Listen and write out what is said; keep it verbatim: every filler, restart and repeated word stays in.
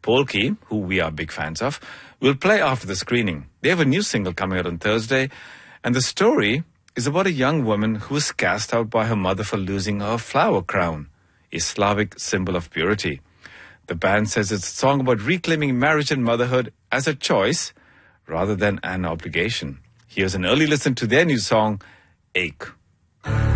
Polki, who we are big fans of, will play after the screening. They have a new single coming out on Thursday, and the story is about a young woman who was cast out by her mother for losing her flower crown, a Slavic symbol of purity. The band says it's a song about reclaiming marriage and motherhood as a choice rather than an obligation. Here's an early listen to their new song, Ache.